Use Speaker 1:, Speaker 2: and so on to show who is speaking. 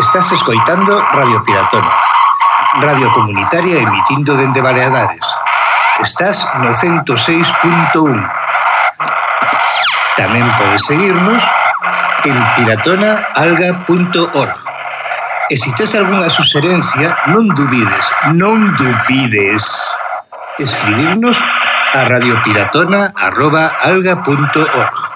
Speaker 1: Estás escoitando Radio Piratona, radio comunitaria emitindo dende Baleares. Estás no 106.1. Tamén podes seguirnos en piratonaalga.org. E se tes algunha suxerencia, non dubides escribirnos a radiopiratona@alga.org.